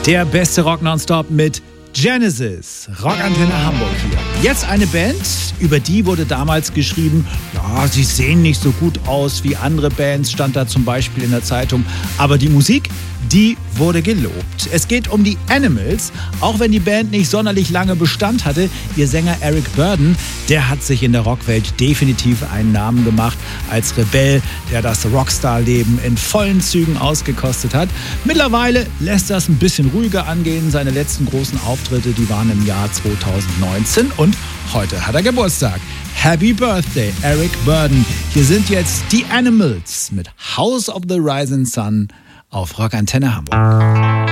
Der beste Rock nonstop mit Genesis, Rockantenne Hamburg hier. Jetzt eine Band, über die wurde damals geschrieben, ja, sie sehen nicht so gut aus wie andere Bands, stand da zum Beispiel in der Zeitung. Aber die Musik, die wurde gelobt. Es geht um die Animals, auch wenn die Band nicht sonderlich lange Bestand hatte. Ihr Sänger Eric Burdon, der hat sich in der Rockwelt definitiv einen Namen gemacht als Rebell, der das Rockstar-Leben in vollen Zügen ausgekostet hat. Mittlerweile lässt das ein bisschen ruhiger angehen. Seine letzten großen Auftritte, die waren im Jahr 2019 und heute hat er Geburtstag. Happy Birthday, Eric Burdon. Hier sind jetzt die Animals mit House of the Rising Sun auf Rockantenne Hamburg.